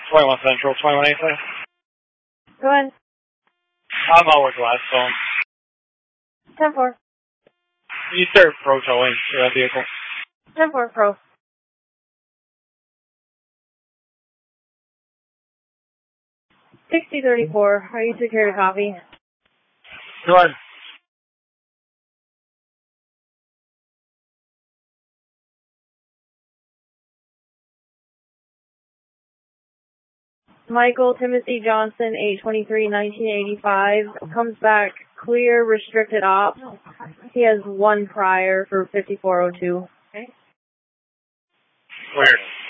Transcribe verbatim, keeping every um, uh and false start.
twenty-one Central, twenty-one anything. Go ahead. I'm out with Gladstone. ten four. You start pro towing for that vehicle. ten four Pro. sixty thirty-four. Are you secure to copy? Go ahead. Michael Timothy Johnson, eight twenty-three nineteen eighty-five, comes back clear, restricted ops. He has one prior for fifty-four oh two. Okay. Weird.